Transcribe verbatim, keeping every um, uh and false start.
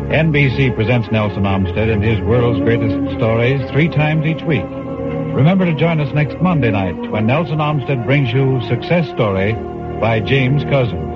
N B C presents Nelson Olmsted and his world's greatest stories three times each week. Remember to join us next Monday night when Nelson Olmsted brings you Success Story by James Couzens.